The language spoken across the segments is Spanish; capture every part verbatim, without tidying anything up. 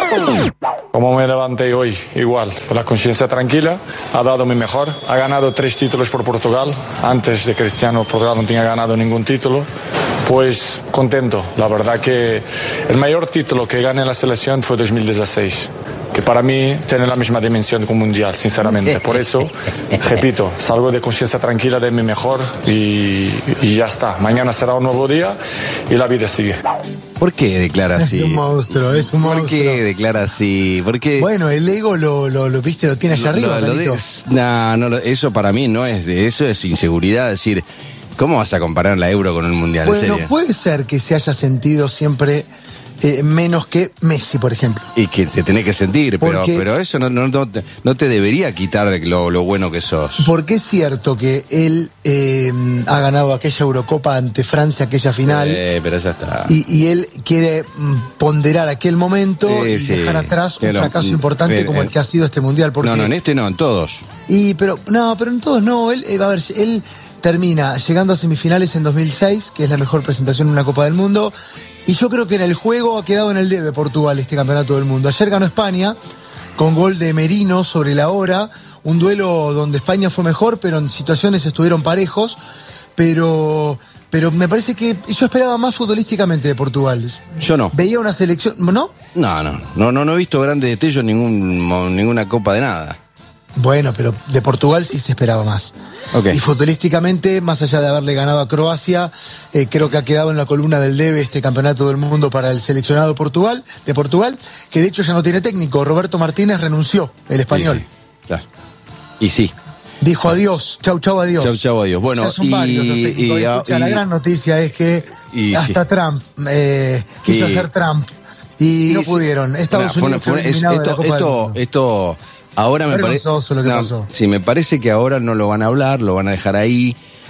Como me levanté hoy, igual, con la conciencia tranquila, ha dado mi mejor, ha ganado tres títulos por Portugal, antes de Cristiano Portugal no tenía ganado ningún título, pues contento, la verdad que el mayor título que gané en la selección fue dos mil dieciséis, que para mí tiene la misma dimensión que un mundial, sinceramente, por eso, repito, salgo de conciencia tranquila de mi mejor y, y ya está, mañana será un nuevo día y la vida sigue. ¿Por qué declara así? Es un monstruo, es un monstruo. ¿Por qué declara así? ¿Por qué? Bueno, el ego lo, lo, lo viste, lo tiene allá Lo- arriba, lo- lo de- Carlito. no, no, lo- eso para mí no es de eso, es inseguridad. Es decir, ¿cómo vas a comparar la Euro con un mundial? Bueno, en serio. puede ser que se haya sentido siempre eh, menos que Messi, por ejemplo. Y que te tenés que sentir, pero, Porque- pero eso no, no, no, te, no te debería quitar lo, lo bueno que sos. Porque es cierto que él eh, ha ganado aquella Eurocopa ante Francia, aquella final, Eh, pero ya está. y, y él quiere mm, ponderar aquel momento Sí, y sí. dejar atrás un Pero, fracaso mm, importante pero, como el eh, que ha sido este mundial. Porque, No, no, en este no, en todos. y pero no, pero en todos no. Él, eh, a ver, él termina llegando a semifinales en dos mil seis, que es la mejor presentación en una Copa del Mundo, y yo creo que en el juego ha quedado en el debe Portugal este campeonato del mundo. Ayer ganó España con gol de Merino sobre la hora, un duelo donde España fue mejor, pero en situaciones estuvieron parejos, pero pero me parece que yo esperaba más futbolísticamente de Portugal. Yo no. Veía una selección, ¿no? No, no, no, no, no he visto grandes destellos en ningún, ninguna copa de nada. Bueno, pero de Portugal sí se esperaba más. Ok. Y futbolísticamente, más allá de haberle ganado a Croacia, eh, creo que ha quedado en la columna del debe este campeonato del mundo para el seleccionado Portugal, de Portugal, que de hecho ya no tiene técnico. Roberto Martínez renunció, el español. Sí, sí, claro. Y sí. Dijo adiós, chau, chau, adiós. Chau, chau, adiós. Bueno, Ya son y- varios los técnicos. y- Y escucha, y- la gran noticia es que y- hasta sí. Trump eh, quiso Y- hacer Trump y, no sí. pudieron. Estados Nah, fue una- Unidos fue una- quedó es- eliminado de la esto, Copa del esto, Mundo. esto, ahora me parece. Vergonzoso lo que pasó. Sí, me parece que ahora no lo van a hablar, lo van a dejar ahí.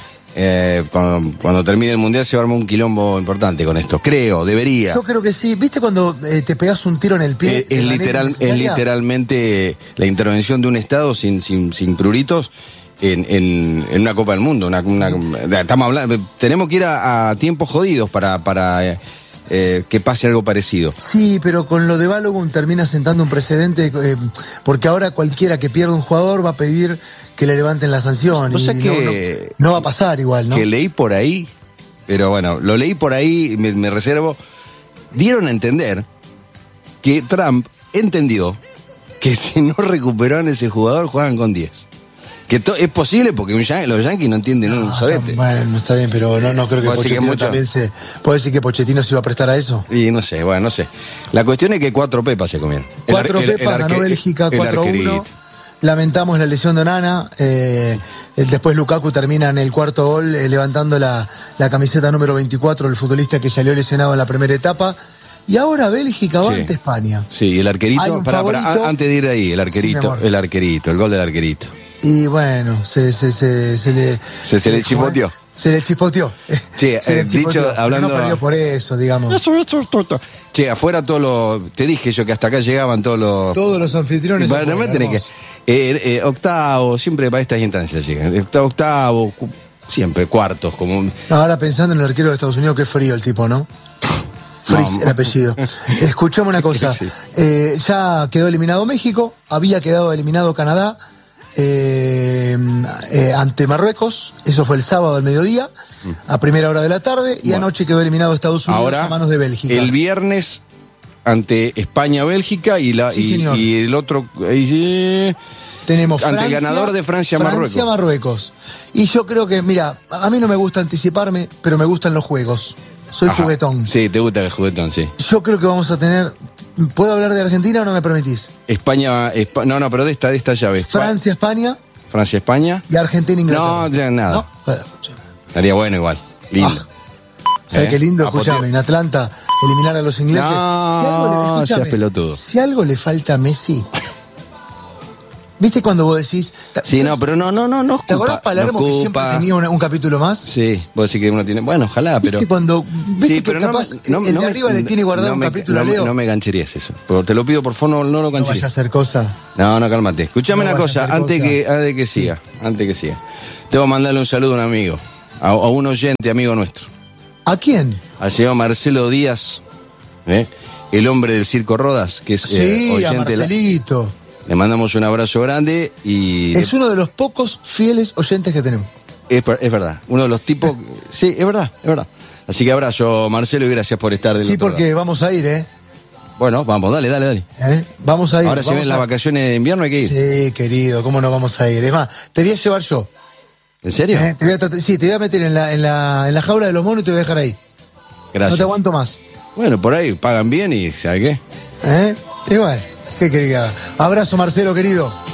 Eh, cuando, cuando termine el mundial se va a armar un quilombo importante con esto. Creo, debería. Yo creo que sí. ¿Viste cuando eh, te pegas un tiro en el pie? Eh, es, de manera literal, es innecesaria? literalmente la intervención de un Estado sin, sin, sin pruritos en, en, en una Copa del Mundo. Una, una- estamos hablando, tenemos que ir a, a tiempos jodidos para, para eh, eh, que pase algo parecido. Sí, pero con lo de Balogun termina sentando un precedente, eh, porque ahora cualquiera que pierda un jugador va a pedir que le levanten la sanción. O sea y que- no, no, no va a pasar igual, ¿no? Que leí por ahí, pero bueno, lo leí por ahí, me, me reservo. Dieron a entender que Trump entendió que si no recuperaban ese jugador, juegan con diez. Que to- es posible porque un yan- los yanquis no entienden un Ah, sorete. está- bueno, está bien, pero no, no creo que ¿Puedo decir que Pochettino mucho? también se... ¿Puedo decir que Pochettino se iba a prestar a eso? Y no sé, bueno, no sé. La cuestión es que cuatro pepas se comieron. El Cuatro ar- el- el pepas, ganó arque- Bélgica el cuatro a uno. arquerito. Lamentamos la lesión de Onana. Eh, el- después Lukaku termina en el cuarto gol eh, levantando la, la camiseta número veinticuatro, el futbolista que salió lesionado en la primera etapa. Y ahora Bélgica va Sí. ante España. Sí, el arquerito. Hay un Pará, pará, favorito. a- antes de ir ahí, el Sí, mi arquerito, amor. el arquerito, el gol del arquerito. Y bueno, se, se, se, se le... Se- se le chispoteó. Se le chispoteó. Sí, Se le eh, dicho, chispoteó. Pero hablando- no perdió por eso, digamos. Che, afuera todos los. Te dije yo que hasta acá llegaban todos los. Todos los anfitriones. Bueno, afuera, no tenés que. hermoso. eh, eh, octavo, siempre para estas instancias llegan. Octavo, octavo, cu- siempre cuartos, como. Ahora pensando en el arquero de Estados Unidos, qué frío el tipo, ¿no? Frizz, No. el apellido. Escuchame una cosa. Sí. Eh, ya quedó eliminado México, había quedado eliminado Canadá eh, eh, ante Marruecos. Eso fue el sábado al mediodía, a primera hora de la tarde. Y Bueno. anoche quedó eliminado Estados Unidos Ahora, a manos de Bélgica. el viernes ante España-Bélgica y, la, Sí, y, señor. y el otro. eh, Tenemos ante el Francia, ganador de Francia-Marruecos. Francia-Marruecos. Y yo creo que, mira, a mí no me gusta anticiparme, pero me gustan los juegos. Soy Ajá. juguetón. Sí, te gusta el juguetón, sí. Yo creo que vamos a tener... ¿Puedo hablar de Argentina o no me permitís? España, Espa- no, no, pero de esta, de esta llave. Francia, España Francia, España. y Argentina, Inglaterra. No, ya nada. ¿No? Bueno, Estaría bueno igual. Lindo. ¿sabes ¿Eh? qué lindo? Apoteo. Escuchame, en Atlanta, eliminar a los ingleses. No, escúchame, seas pelotudo. Si algo le falta a Messi... ¿Viste cuando vos decís... Sí, no, pero no, no, no, no. ¿Te acordás Palermo que siempre tenía una- un capítulo más? Sí, vos decís que uno tiene. Bueno, ojalá, pero. ¿Viste cuando... ¿Viste Sí, que pero no capaz me- no- el no de me- arriba le tiene guardado no un me- capítulo no a me- Leo? No me gancherías eso. Pero te lo pido por favor, no, no lo No gancherías. vaya a hacer cosa. No, no, cálmate. Escuchame No una vaya a cosa, hacer antes cosa. que, antes que siga, antes que siga. Tengo que mandarle un saludo a un amigo, a, a un oyente, amigo nuestro, ¿A quién? al señor Marcelo Díaz, ¿eh? el hombre del Circo Rodas, que es Sí, eh, a oyente. de la- Marcelito. Le mandamos un abrazo grande y... Es uno de los pocos fieles oyentes que tenemos. Es, per- es verdad, uno de los tipos... Sí, es verdad, es verdad. Así que abrazo, Marcelo, y gracias por estar del Sí, otro porque lado. vamos a ir, ¿eh? Bueno, vamos, dale, dale, dale. ¿Eh? Vamos a ir. Ahora se vamos ven a- las vacaciones de invierno, hay que ir. Sí, querido, ¿cómo no vamos a ir? Es más, te voy a llevar yo. ¿En serio? ¿Eh? Te voy a tratar- sí, te voy a meter en la, en, la, en la jaula de los monos y te voy a dejar ahí. Gracias. No te aguanto más. Bueno, por ahí pagan bien y ¿sabe qué? ¿Eh? Igual, ¿qué querés que haga? Abrazo, Marcelo, querido.